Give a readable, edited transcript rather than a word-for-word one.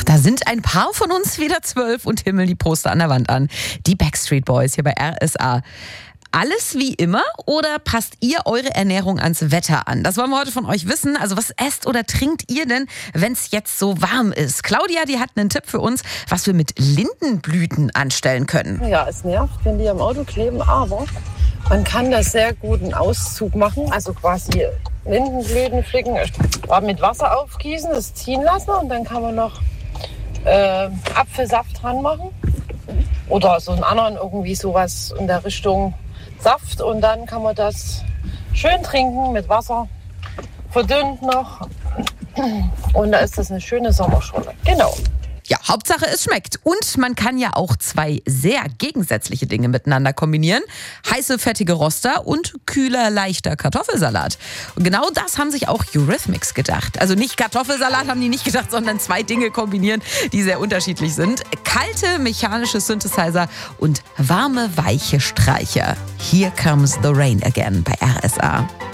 Da sind ein paar von uns wieder 12 und himmeln die Poster an der Wand an. Die Backstreet Boys hier bei RSA. Alles wie immer oder passt ihr eure Ernährung ans Wetter an? Das wollen wir heute von euch wissen. Also was esst oder trinkt ihr denn, wenn es jetzt so warm ist? Claudia, die hat einen Tipp für uns, was wir mit Lindenblüten anstellen können. Ja, es nervt, wenn die am Auto kleben, aber man kann da sehr gut einen Auszug machen. Also quasi Lindenblüten pflücken, mit Wasser aufgießen, das ziehen lassen und dann kann man noch Apfelsaft dran machen. Oder so einen anderen, irgendwie sowas in der Richtung Saft. Und dann kann man das schön trinken mit Wasser, verdünnt noch. Und da ist das eine schöne Sommerscholle. Genau. Ja, Hauptsache es schmeckt. Und man kann ja auch zwei sehr gegensätzliche Dinge miteinander kombinieren. Heiße, fettige Roster und kühler, leichter Kartoffelsalat. Und genau das haben sich auch Eurythmics gedacht. Also nicht Kartoffelsalat haben die nicht gedacht, sondern zwei Dinge kombinieren, die sehr unterschiedlich sind. Kalte, mechanische Synthesizer und warme, weiche Streicher. Here comes the rain again bei RSA.